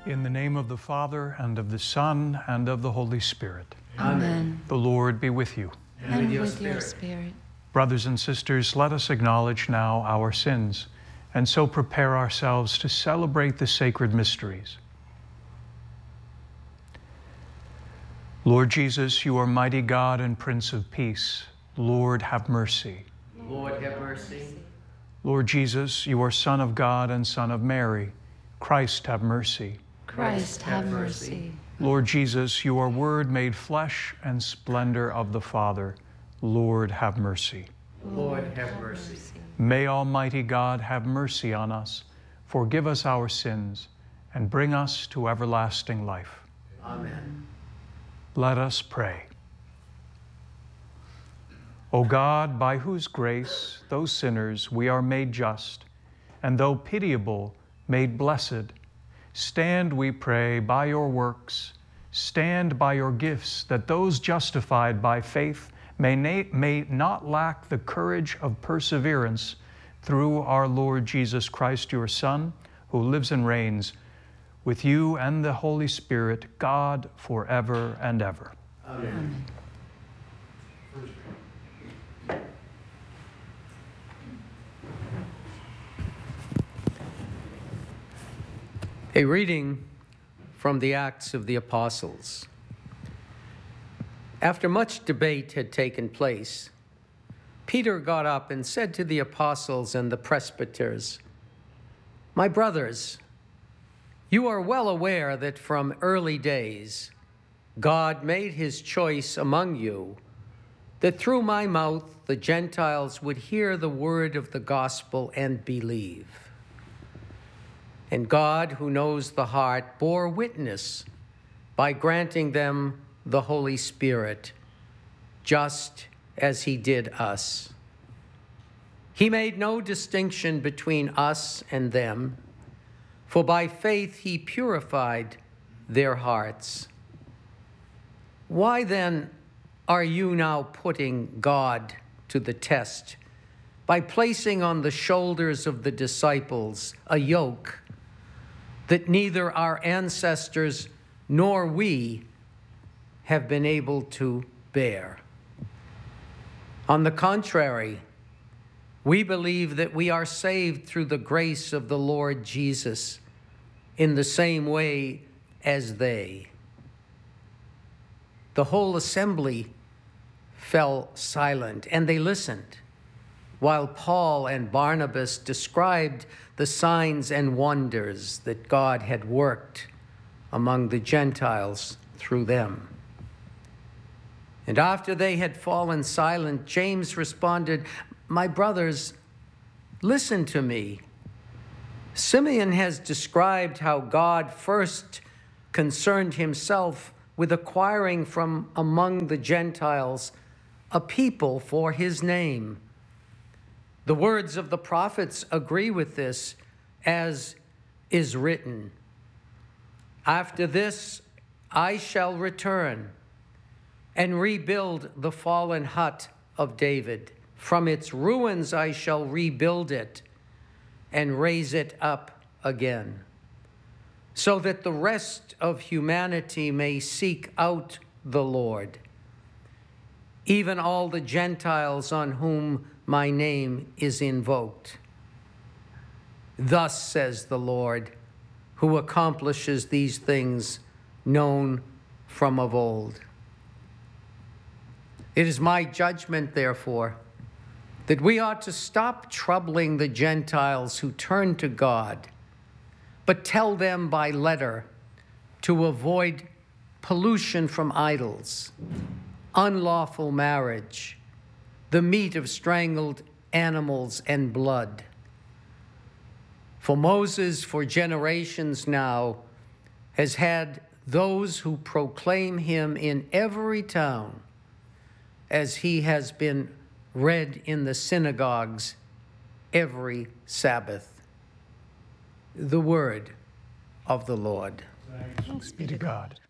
In the name of the Father, and of the Son, and of the Holy Spirit. Amen. The Lord be with you. And with your spirit. Brothers and sisters, let us acknowledge now our sins, and so prepare ourselves to celebrate the sacred mysteries. Lord Jesus, you are mighty God and Prince of Peace. Lord, have mercy. Lord, have mercy. Lord Jesus, you are Son of God and Son of Mary. Christ, have mercy. Christ, have mercy. Lord Jesus, you are Word made flesh and splendor of the Father. Lord, have mercy. Lord, have mercy. May Almighty God have mercy on us, forgive us our sins, and bring us to everlasting life. Amen. Let us pray. O God, by whose grace, though sinners, we are made just, and though pitiable, made blessed, stand, we pray, by your works, stand by your gifts, that those justified by faith may not lack the courage of perseverance through our Lord Jesus Christ, your Son, who lives and reigns with you and the Holy Spirit, God, forever and ever. Amen. A reading from the Acts of the Apostles. After much debate had taken place, Peter got up and said to the apostles and the presbyters, "My brothers, you are well aware that from early days God made his choice among you, that through my mouth the Gentiles would hear the word of the gospel and believe. And God, who knows the heart, bore witness by granting them the Holy Spirit, just as he did us. He made no distinction between us and them, for by faith he purified their hearts. Why then are you now putting God to the test by placing on the shoulders of the disciples a yoke that neither our ancestors nor we have been able to bear? On the contrary, we believe that we are saved through the grace of the Lord Jesus in the same way as they." The whole assembly fell silent, and they listened, while Paul and Barnabas described the signs and wonders that God had worked among the Gentiles through them. And after they had fallen silent, James responded, "My brothers, listen to me. Simeon has described how God first concerned himself with acquiring from among the Gentiles a people for his name. The words of the prophets agree with this, as is written, 'After this I shall return and rebuild the fallen hut of David. From its ruins I shall rebuild it and raise it up again, so that the rest of humanity may seek out the Lord, even all the Gentiles on whom my name is invoked. Thus says the Lord, who accomplishes these things known from of old.' It is my judgment, therefore, that we ought to stop troubling the Gentiles who turn to God, but tell them by letter to avoid pollution from idols, unlawful marriage, the meat of strangled animals, and blood. For Moses, for generations now, has had those who proclaim him in every town, as he has been read in the synagogues every Sabbath." The word of the Lord. Thanks be to God.